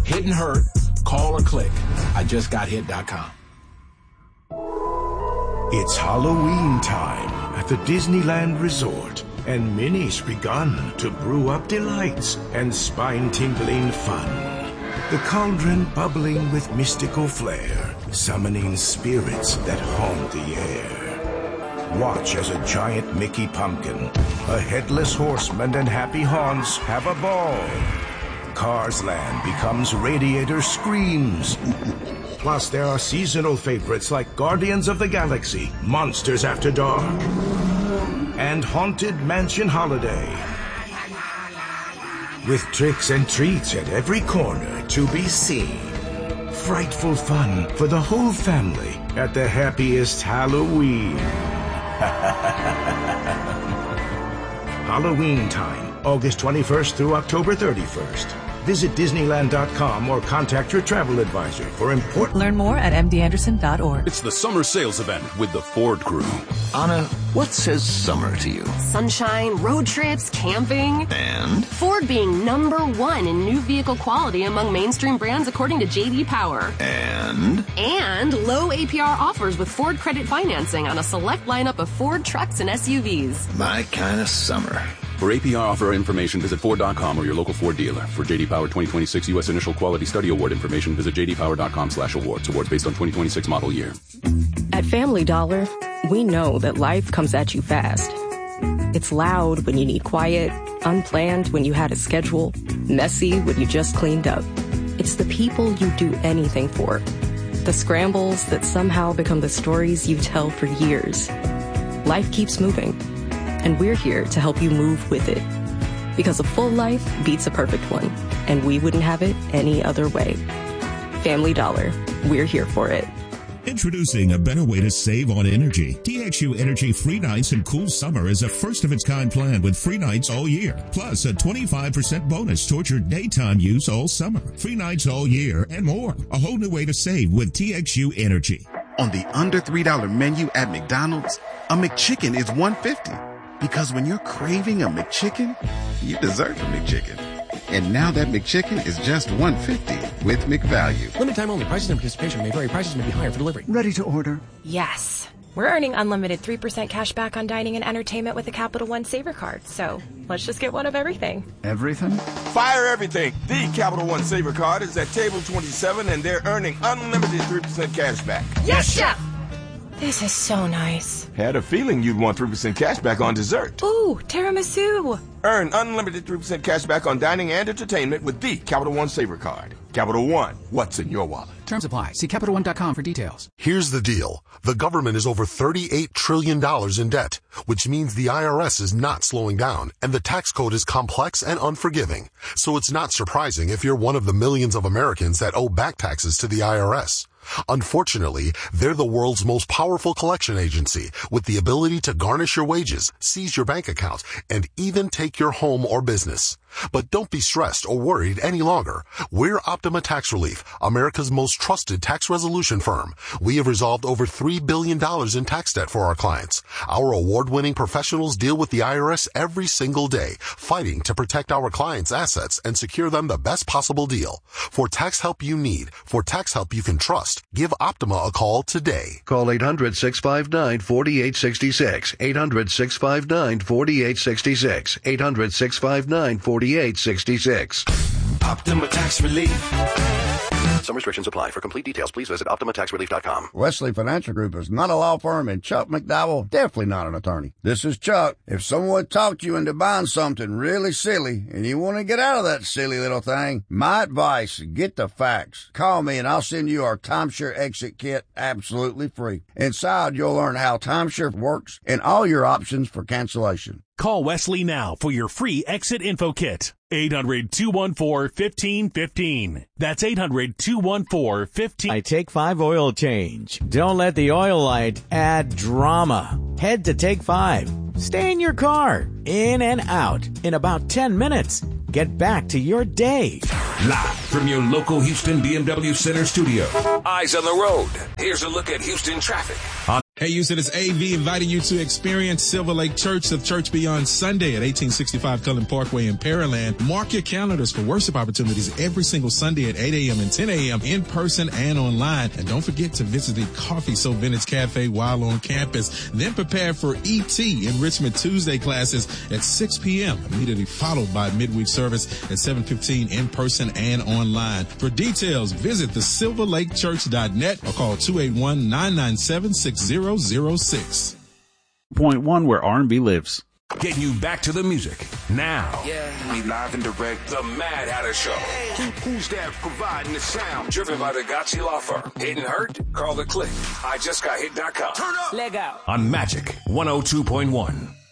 Hit and hurt, call or click. IJustGotHit.com. It's Halloween time at the Disneyland Resort, and Minnie's begun to brew up delights and spine-tingling fun. The cauldron bubbling with mystical flair, summoning spirits that haunt the air. Watch as a giant Mickey pumpkin, a headless horseman, and Happy Haunts have a ball. Cars Land becomes Radiator Screams. Plus, there are seasonal favorites like Guardians of the Galaxy, Monsters After Dark, and Haunted Mansion Holiday. With tricks and treats at every corner to be seen. Frightful fun for the whole family at the happiest Halloween. Halloween time, August 21st through October 31st. Visit Disneyland.com or contact your travel advisor for important... Learn more at mdanderson.org. It's the summer sales event with the Ford crew. Anna, what says summer to you? Sunshine, road trips, camping. And? Ford being #1 in new vehicle quality among mainstream brands according to J.D. Power. And? And low APR offers with Ford credit financing on a select lineup of Ford trucks and SUVs. My kind of summer. For APR offer information, visit Ford.com or your local Ford dealer. For J.D. Power 2026 U.S. Initial Quality Study Award information, visit jdpower.com/awards. Awards based on 2026 model year. At Family Dollar, we know that life comes at you fast. It's loud when you need quiet, unplanned when you had a schedule, messy when you just cleaned up. It's the people you do anything for. The scrambles that somehow become the stories you tell for years. Life keeps moving. And we're here to help you move with it. Because a full life beats a perfect one, and we wouldn't have it any other way. Family Dollar, we're here for it. Introducing a better way to save on energy. TXU Energy Free Nights and Cool Summer is a first-of-its-kind plan with free nights all year, plus a 25% bonus towards your daytime use all summer. Free nights all year and more. A whole new way to save with TXU Energy. On the under $3 menu at McDonald's, a McChicken is $1.50. Because when you're craving a McChicken, you deserve a McChicken. And now that McChicken is just $1.50 with McValue. Limited time only. Prices and participation may vary. Prices may be higher for delivery. Ready to order? Yes. We're earning unlimited 3% cash back on dining and entertainment with the Capital One Saver Card. So let's just get one of everything. Everything? Fire everything. The Capital One Saver Card is at table 27, and they're earning unlimited 3% cash back. Yes, Chef! This is so nice. Had a feeling you'd want 3% cash back on dessert. Ooh, tiramisu. Earn unlimited 3% cash back on dining and entertainment with the Capital One Saver Card. Capital One, what's in your wallet? Terms apply. See CapitalOne.com for details. Here's the deal. The government is over $38 trillion in debt, which means the IRS is not slowing down, and the tax code is complex and unforgiving. So it's not surprising if you're one of the millions of Americans that owe back taxes to the IRS. Unfortunately, they're the world's most powerful collection agency with the ability to garnish your wages, seize your bank account, and even take your home or business. But don't be stressed or worried any longer. We're Optima Tax Relief, America's most trusted tax resolution firm. We have resolved over $3 billion in tax debt for our clients. Our award-winning professionals deal with the IRS every single day, fighting to protect our clients' assets and secure them the best possible deal. For tax help you need, for tax help you can trust, give Optima a call today. Call 800-659-4866. 800-659-4866. 800-659-4866. Optima Tax Relief. Some restrictions apply. For complete details, please visit OptimaTaxRelief.com. Wesley Financial Group is not a law firm, and Chuck McDowell definitely not an attorney. This is Chuck. If someone talked you into buying something really silly and you want to get out of that silly little thing, my advice, get the facts. Call me and I'll send you our timeshare exit kit absolutely free. Inside, you'll learn how timeshare works and all your options for cancellation. Call Wesley now for your free exit info kit. 800-214-1515. That's 800-214-1515. I Take 5 oil change. Don't let the oil light add drama. Head to Take 5. Stay in your car, in and out, in about 10 minutes. Get back to your day. Live from your local Houston BMW Center studio. Eyes on the road. Here's a look at Houston traffic on Hey, Houston, it's AV inviting you to experience Silver Lake Church of Church Beyond Sunday at 1865 Cullen Parkway in Pearland. Mark your calendars for worship opportunities every single Sunday at 8 a.m. and 10 a.m. in person and online. And don't forget to visit the Coffee So Vintage Cafe while on campus. Then prepare for ET Enrichment Tuesday classes at 6 p.m., immediately followed by midweek service at 7:15 in person and online. For details, visit thesilverlakechurch.net or call 281-997-6006. Point one, where R&B lives. Getting you back to the music now. Yeah, we live and direct. The Mad Hatter Show. Who's that providing the sound? Driven by the Gotchi Law Firm. Hit and hurt? Call the click. IJustGotHit.com. Turn up. Leg out. On Magic 102.1.